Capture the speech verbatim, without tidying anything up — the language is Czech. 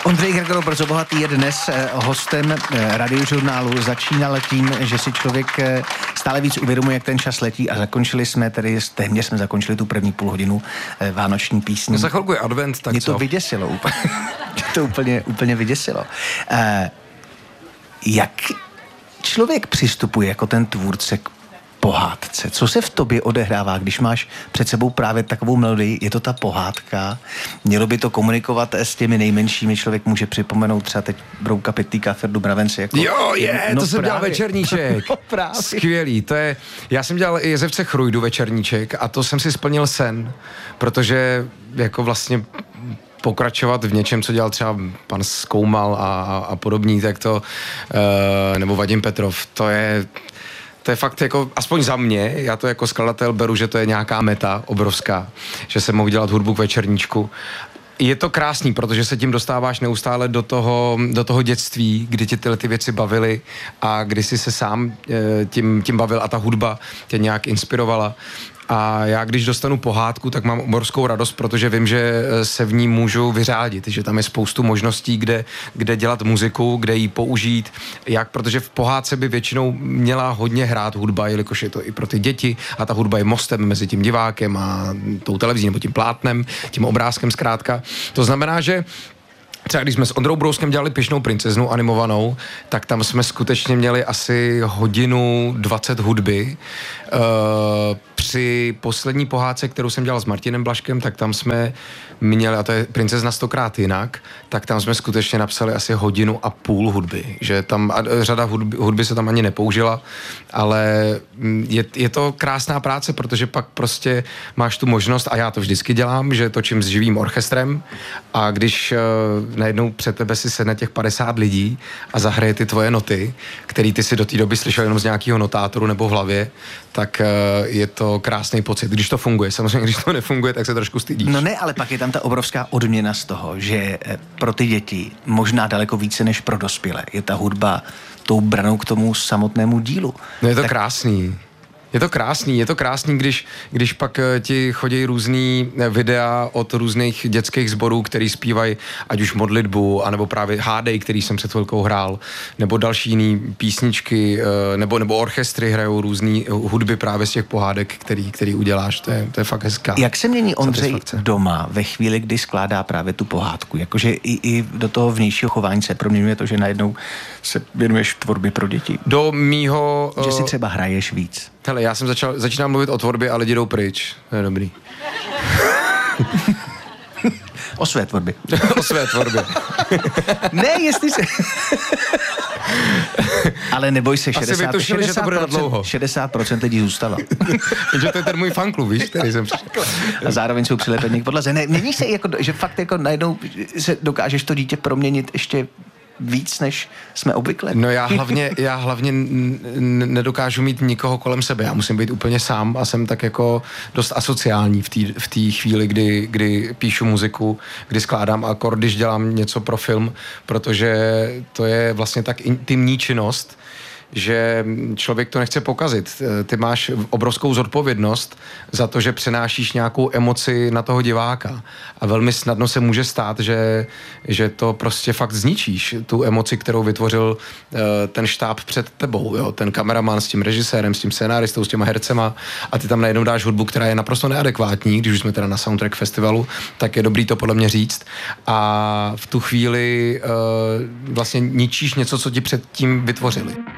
Ondřej Gregor Brzobohatý je dnes hostem Radiožurnálu. Začínal tím, že si člověk stále víc uvědomuje, jak ten čas letí, a zakončili jsme tedy, téměř jsme zakončili tu první půl hodinu vánoční písní. No za chvilku je advent, tak Mě co? to vyděsilo úplně. Mě to úplně, úplně vyděsilo. Uh, jak člověk přistupuje jako ten tvůrce k pohádce? Co se v tobě odehrává, když máš před sebou právě takovou melodii? Je to ta pohádka? Mělo by to komunikovat s těmi nejmenšími? Člověk může připomenout třeba teď Brouka Pytlíka, Ferdu Mravenci. Jako... Jo, je, no to jsem právě. dělal večerníček. No právě. Skvělý, to je, já jsem dělal i Jezevce Chrujdu večerníček a to jsem si splnil sen, protože jako vlastně pokračovat v něčem, co dělal třeba pan Zkoumal a, a podobní, tak to, uh, nebo Vadim Petrov, to je, to je fakt jako, aspoň za mě, já to jako skladatel beru, že to je nějaká meta obrovská, že jsem mohl dělat hudbu k večerníčku. Je to krásný, protože se tím dostáváš neustále do toho, do toho dětství, kdy tě tyhle ty věci bavily a kdy jsi se sám e, tím, tím bavil a ta hudba tě nějak inspirovala. A já, když dostanu pohádku, tak mám obrovskou radost, protože vím, že se v ní můžu vyřádit, že tam je spoustu možností, kde, kde dělat muziku, kde ji použít, jak, protože v pohádce by většinou měla hodně hrát hudba, jelikož je to i pro ty děti a ta hudba je mostem mezi tím divákem a tou televizí nebo tím plátnem, tím obrázkem zkrátka. To znamená, že třeba když jsme s Ondrou Brouskem dělali Pyšnou princeznu animovanou, tak tam jsme skutečně měli asi hodinu dvacet hudby. Uh, při poslední pohádce, kterou jsem dělal s Martinem Blažkem, tak tam jsme měli, a to je Princezna stokrát jinak, tak tam jsme skutečně napsali asi hodinu a půl hudby. Že tam a řada hudby, hudby se tam ani nepoužila, ale je, je to krásná práce, protože pak prostě máš tu možnost, a já to vždycky dělám, že točím s živým orchestrem, a když uh, najednou před tebe si sedne těch padesát lidí a zahraje ty tvoje noty, který ty si do té doby slyšel jenom z nějakého notátoru nebo v hlavě, tak uh, je to krásný pocit, když to funguje. Samozřejmě, když to nefunguje, tak se trošku stydíš. No ne, ale pak je tam ta obrovská odměna z toho, že pro ty děti možná daleko více než pro dospělé je ta hudba tou branou k tomu samotnému dílu. No je to tak... krásný. Je to krásný, je to krásný, když, když pak ti chodí různý videa od různých dětských sborů, který zpívají ať už modlitbu, anebo právě hádej, který jsem před chvilkou hrál, nebo další jiný písničky, nebo, nebo orchestry hrajou různý hudby právě z těch pohádek, který, který uděláš. To je, to je fakt hezká. Jak se mění Ondřej doma ve chvíli, kdy skládá právě tu pohádku? Jakože i, i do toho vnějšího chování se proměňuje to, že najednou se věnuješ tvorbě pro děti? Do mýho... Že si třeba hraješ víc? Hele, já jsem začal, začínal mluvit o tvorbě a lidi jdou pryč. To je dobrý. O své tvorbě. O své tvorbě. Ne, jestli se... Ale neboj se, šedesát procent, vytušili, že to bude dlouho. šedesát procent lidí zůstalo. Takže to je ten můj fanklub, víš, který jsem přišel. A zároveň jsou přilepení k podlaze. Ne, mění se, jako, že fakt jako najednou se dokážeš to dítě proměnit ještě víc, než jsme obvykle. No já hlavně, já hlavně nedokážu mít nikoho kolem sebe. Já musím být úplně sám a jsem tak jako dost asociální v té v té chvíli, kdy, kdy píšu muziku, kdy skládám akord, když dělám něco pro film, protože to je vlastně tak intimní činnost, že člověk to nechce pokazit. Ty máš obrovskou zodpovědnost za to, že přenášíš nějakou emoci na toho diváka. A velmi snadno se může stát, že, že to prostě fakt zničíš, tu emoci, kterou vytvořil uh, ten štáb před tebou. Jo? Ten kameraman s tím režisérem, s tím scénáristou, s těma hercema, a ty tam najednou dáš hudbu, která je naprosto neadekvátní, když už jsme teda na Soundtrack festivalu, tak je dobrý to podle mě říct. A v tu chvíli uh, vlastně ničíš něco, co ti předtím vytvořili.